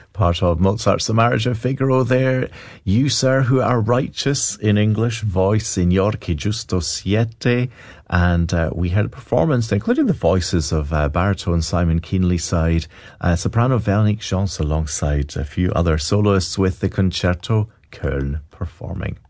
part of Mozart's The Marriage of Figaro there. You, Sir, Who Are Righteous in English, voice Signor che giusto siete. And we had a performance, including the voices of baritone Simon Keenlyside, soprano Veronique Jeance alongside a few other soloists with the Concerto Köln performing.